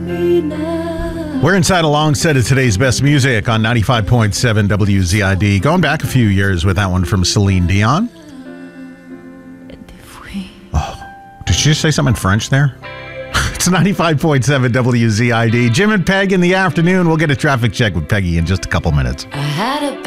We're inside a long set of today's best music on 95.7 WZID. Going back a few years with that one from Celine Dion. Oh, did she just say something in French there? It's 95.7 WZID. Jim and Peg in the afternoon. We'll get a traffic check with Peggy in just a couple minutes. I had a